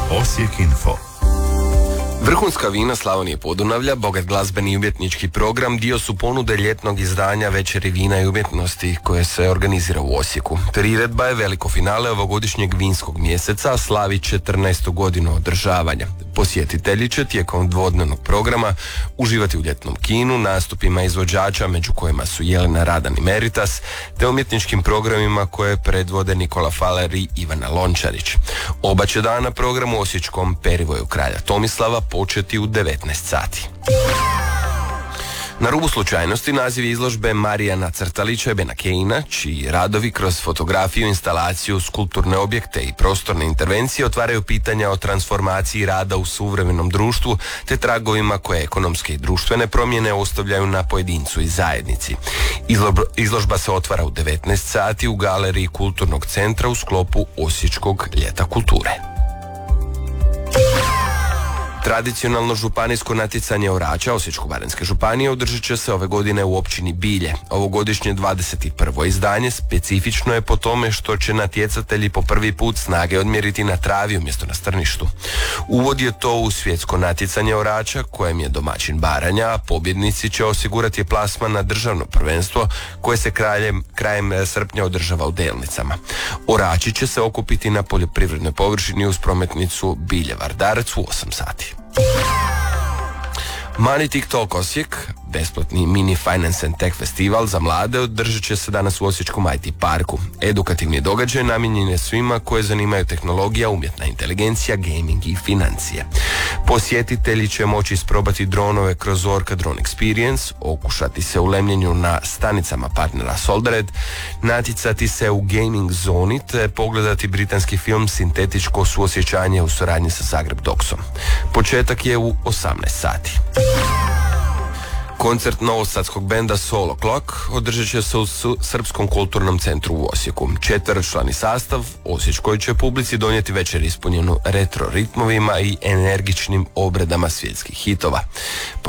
Osijek Info. Vrhunska vina Slavonije Podunavlja, bogat glazbeni i umjetnički program dio su ponude ljetnog izdanja Večeri vina i umjetnosti koje se organizira u Osijeku. Priredba je veliko finale ovogodišnjeg vinskog mjeseca, slavi 14. godinu održavanja. Posjetitelji će tijekom dvodnevnog programa uživati u ljetnom kinu, nastupima izvođača među kojima su Jelena Radan i Meritas, te umjetničkim programima koje predvode Nikola Faler i Ivana Lončarić. Oba će dana program u osječkom perivoju kralja Tomislava početi u 19 sati. Na rubu slučajnosti naziv izložbe Marijana Crtalića i Bena Kejna, čiji radovi kroz fotografiju, instalaciju, skulpturne objekte i prostorne intervencije otvaraju pitanja o transformaciji rada u suvremenom društvu te tragovima koje ekonomske i društvene promjene ostavljaju na pojedincu i zajednici. Izložba se otvara u 19 sati u galeriji Kulturnog centra u sklopu Osječkog ljeta kulture. Tradicionalno županijsko natjecanje orača Osječko-baranjske županije održat će se ove godine u općini Bilje. Ovogodišnje 21. izdanje specifično je po tome što će natjecatelji po prvi put snage odmjeriti na travi umjesto na strništu. Uvod je to u svjetsko natjecanje orača kojem je domaćin Baranja, a pobjednici će osigurati plasman na državno prvenstvo koje se krajem srpnja održava u Delnicama. Orači će se okupiti na poljoprivrednoj površini uz prometnicu Bilje-Vardarac u 8 sati. Money TikTok Osijek, besplatni mini finance and tech festival za mlade, održat će se danas u Osječkom IT parku. Edukativni događaj namijenjen je svima koje zanimaju tehnologija, umjetna inteligencija, gaming i financije. Posjetitelji će moći isprobati dronove kroz Orca Drone Experience, okušati se u lemljenju na stanicama partnera Soldered, natjecati se u gaming zoni te pogledati britanski film Sintetičko suosjećanje u suradnji sa Zagreb Doxom. Početak je u 18 sati. Koncert novosadskog benda Solo Clock održat će se u Srpskom kulturnom centru u Osijeku. 4-člani sastav osječkoj će publici donijeti večer ispunjenu retro ritmovima i energičnim obredama svjetskih hitova.